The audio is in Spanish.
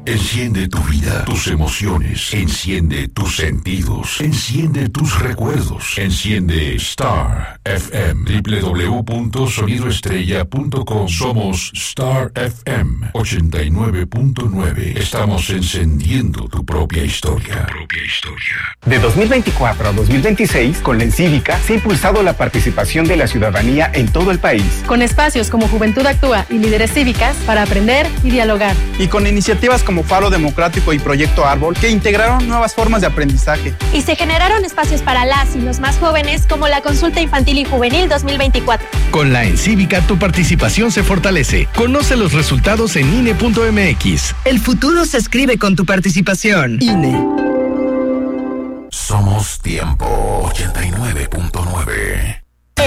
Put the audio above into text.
Enciende tu vida, tus emociones. Enciende tus sentidos. Enciende tus recuerdos. Enciende Star FM. www.sonidoestrella.com. Somos Star FM 89.9. Estamos encendiendo tu propia historia. De 2024 a 2026, con la Encívica se ha impulsado la participación de la ciudadanía en todo el país. Con espacios como Juventud Actúa y Líderes Cívicas para aprender y dialogar. Y con iniciativas como Faro Democrático y Proyecto Árbol que integraron nuevas formas de aprendizaje. Y se generaron espacios para las y los más jóvenes como la Consulta Infantil y Juvenil 2024. Con la Encívica tu participación se fortalece. Conoce los resultados en INE.mx. El futuro se escribe con tu participación. INE. Somos Tiempo 89.9.